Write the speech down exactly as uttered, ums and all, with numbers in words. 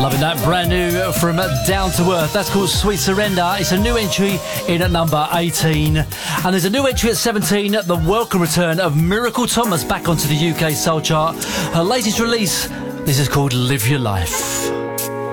Loving that, brand new from Down to Earth. That's called Sweet Surrender. It's a new entry in at number eighteen. And there's a new entry at seventeen, the welcome return of Miracle Thomas back onto the U K Soul Chart. Her latest release, this is called Live Your Life.